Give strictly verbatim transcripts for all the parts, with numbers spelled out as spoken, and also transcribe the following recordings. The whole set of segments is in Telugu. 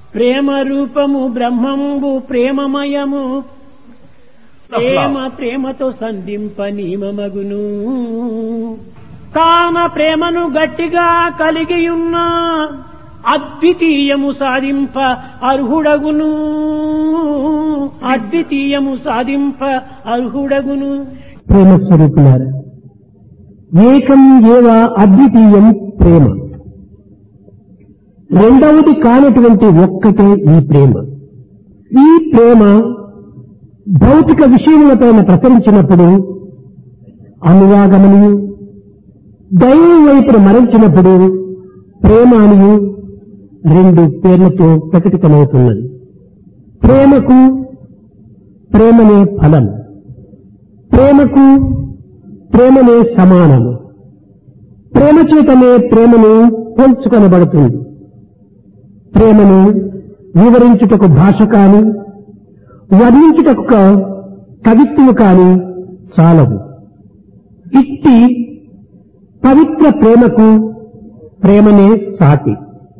ప్రేమ రూపము బ్రహ్మంబు ప్రేమమయము ప్రేమ ప్రేమతో సంధింప నియమమగును కాన ప్రేమను గట్టిగా కలిగియున్న అద్వితీయము సాధింప అర్హుడగును అద్వితీయము సాధింప అర్హుడగును. ప్రేమ స్వరూపులారా, ఏకం ఏవ అద్వితీయం ప్రేమ. రెండవది కానటువంటి ఒక్కటే ఈ ప్రేమ. ఈ ప్రేమ భౌతిక విషయములపైన ప్రసరించినప్పుడు అనురాగమనియు, దైవం వైపును మరల్చినప్పుడు ప్రేమ అనియు రెండు పేర్లతో ప్రకటితమవుతున్నది. ప్రేమకు ప్రేమనే ఫలం, ప్రేమకు ప్రేమనే సమానము, ప్రేమ చేతనే ప్రేమను పోల్చుకొనబడుతుంది. ప్రేమను వివరించుటకు భాష కాని, వర్ణించుటకు కవిత్వము కాని చాలదు. ఇట్టి పవిత్ర ప్రేమకు ప్రేమనే సాటి.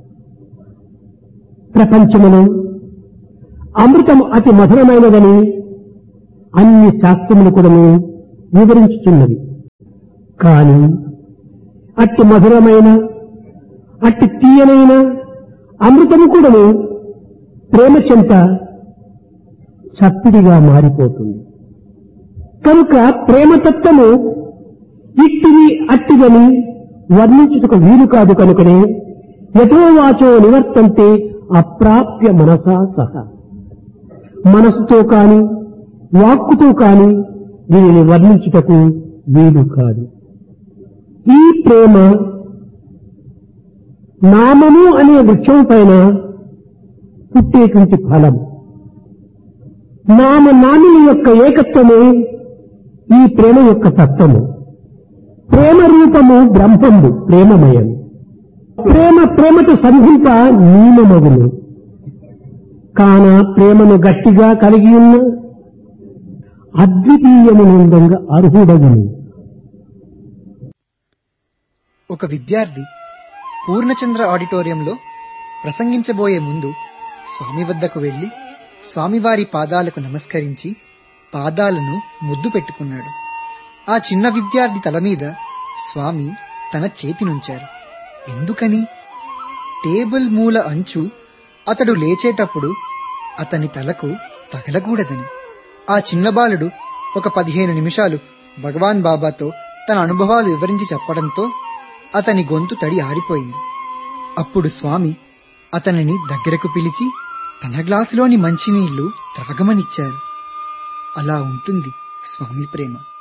ప్రపంచమును అమృతము అతి మధురమైనదని అన్ని శాస్త్రములు కూడా వివరించుతున్నది. కాని అట్టి మధురమైన అట్టి తీయనైన అమృతము కూడా ప్రేమ చెంత చప్పిడిగా మారిపోతుంది. కనుక ప్రేమతత్వము ఇట్టిది అట్టిదని వర్ణించుటకు వీలు కాదు. కనుకనే యథోవాచో నివర్తంతే అప్రాప్య మనసా సహా. మనసుతో కాని వాక్కుతో కాని దీనిని వర్ణించుటకు వీలు కాదు. ఈ ప్రేమ నామము అనే వృక్షం పైన పుట్టేటువంటి ఫలం. నామ నామిల యొక్క ఏకత్వమే ఈ ప్రేమ యొక్క తత్వము. ప్రేమ రూపము బ్రహ్మము ప్రేమమయం. ప్రేమ ప్రేమతో సంధింప నియమమగును. కాన ప్రేమను గట్టిగా కలిగి ఉన్న అద్వితీయమునందంగా అర్హుడగును. ఒక విద్యార్థి పూర్ణచంద్ర ఆడిటోరియంలో ప్రసంగించబోయే ముందు స్వామి వద్దకు వెళ్లి స్వామివారి పాదాలకు నమస్కరించి పాదాలను ముద్దు పెట్టుకున్నాడు. ఆ చిన్న విద్యార్థి తల మీద స్వామి తన చేతినుంచారు. ఎందుకని? టేబుల్ మూల అంచు అతడు లేచేటప్పుడు అతని తలకు తగలకూడదని. ఆ చిన్న బాలుడు ఒక పదిహేను నిమిషాలు భగవాన్ బాబాతో తన అనుభవాలు వివరించి చెప్పడంతో అతని గొంతు తడి ఆరిపోయింది. అప్పుడు స్వామి అతనిని దగ్గరకు పిలిచి తన గ్లాసులోని మంచినీళ్లు త్రాగమనిచ్చారు. అలా ఉంటుంది స్వామి ప్రేమ.